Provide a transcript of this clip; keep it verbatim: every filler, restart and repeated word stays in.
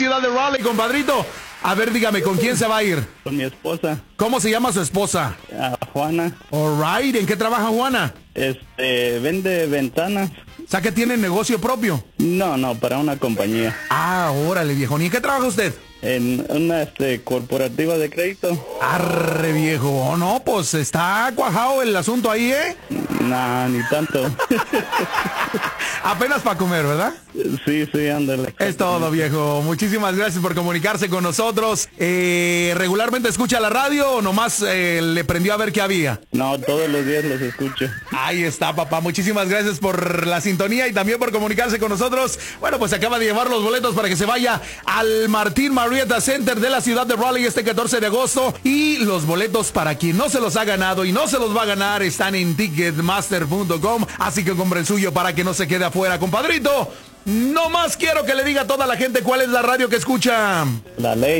ciudad de Raleigh, compadrito. A ver, dígame, ¿con quién se va a ir? Con mi esposa. ¿Cómo se llama su esposa? Uh, Juana. All right, ¿en qué trabaja Juana? Este, vende ventanas. O sea, que tiene negocio propio. No, no, para una compañía. Ah, órale, viejo. ¿Y en qué trabaja usted? En una este, corporativa de crédito. Arre, viejo. Oh, no, pues está cuajado el asunto ahí, ¿eh? Nah, ni tanto. Apenas para comer, ¿verdad? Sí, sí, ándale. Es todo, viejo. Muchísimas gracias por comunicarse con nosotros. Eh, ¿Regularmente escucha la radio o nomás eh, le prendió a ver qué había? No, todos los días los escucho. Ahí está, papá. Muchísimas gracias por la sintonía y también por comunicarse con nosotros. Bueno, pues acaba de llevar los boletos para que se vaya al Martín Marietta Center de la ciudad de Raleigh este catorce de agosto. Y los boletos, para quien no se los ha ganado y no se los va a ganar, están en ticketmaster punto com. Así que compre el suyo para que no se quede afuera, compadrito. No más quiero que le diga a toda la gente cuál es la radio que escucha. La Ley.